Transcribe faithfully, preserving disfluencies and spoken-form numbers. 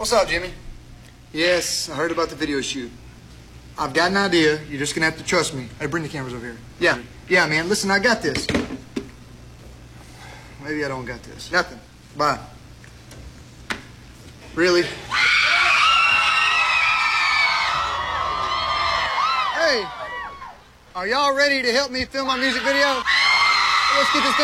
What's up, Jimmy? Yes, I heard about the video shoot. I've got an idea. You're just gonna have to trust me. Hey, bring the cameras over here. Yeah, yeah, man. Listen, I got this. Maybe I don't got this. Nothing. Bye. Really? Hey, are y'all ready to help me film my music video? Let's get this thing